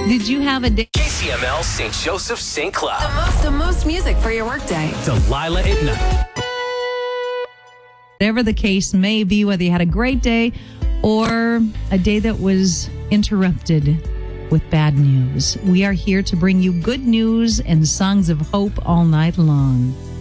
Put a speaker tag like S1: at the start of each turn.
S1: Did you have a day?
S2: KCML St. Joseph St. Cloud.
S3: The most music for your workday.
S2: Delilah at night.
S1: Whatever the case may be, whether you had a great day or a day that was interrupted with bad news, we are here to bring you good news and songs of hope all night long.